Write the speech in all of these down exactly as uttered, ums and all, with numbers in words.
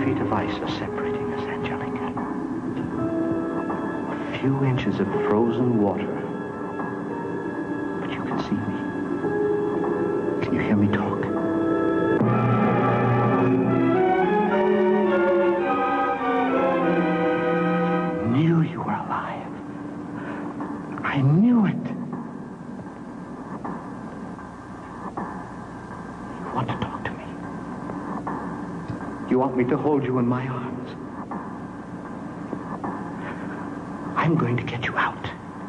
feet of ice are separating us, Angelica. A few inches of frozen water. But you can see me. Can you hear me talk? Knew you were alive. I knew it. You want to talk to me? You want me to hold you in my arms? I'm going to get you out.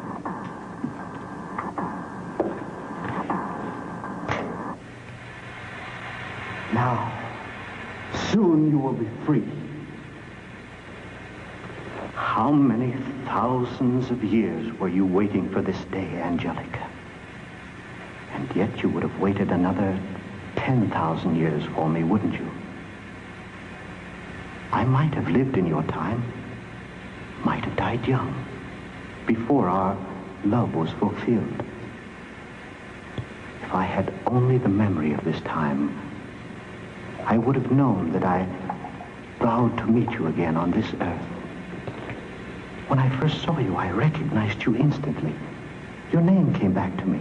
Now, soon you will be free. How many thousands of years were you waiting for this day, Angelica? And yet you would have waited another ten thousand years for me, wouldn't you? I might have lived in your time, might have died young, before our love was fulfilled. If I had only the memory of this time, I would have known that I vowed to meet you again on this earth. When I first saw you, I recognized you instantly. Your name came back to me.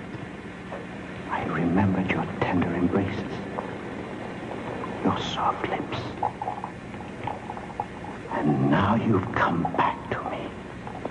I remembered your tender embraces, your soft lips. And now you've come back to me.